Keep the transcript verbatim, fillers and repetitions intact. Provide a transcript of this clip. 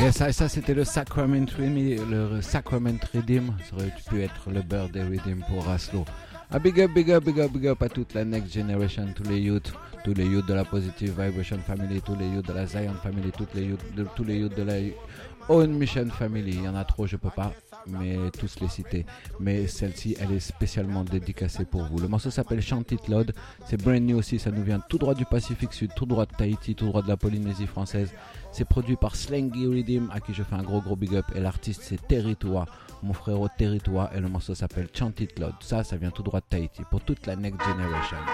Et ça, ça c'était le Sacrament Redeem, le Sacrament Redeem. Ça aurait pu être le Birthday Redeem pour Raslo. Ah, big up, big up, big up, big up à toute la next generation, tous les youths, tous les youths de la Positive Vibration Family, tous les youths de la Zion Family, tous les youths de, tous les youths de la Own Mission Family. Il y en a trop, je peux pas, mais tous les citer. Mais celle-ci, elle est spécialement dédicacée pour vous. Le morceau s'appelle Chant It Loud. C'est brand new aussi, ça nous vient tout droit du Pacifique Sud, tout droit de Tahiti, tout droit de la Polynésie française. C'est produit par Slangy Redeem, à qui je fais un gros gros big up. Et l'artiste, c'est Territoire, mon frérot Territoire. Et le morceau s'appelle Chant It Loud. Ça, ça vient tout droit de Tahiti, pour toute la next generation.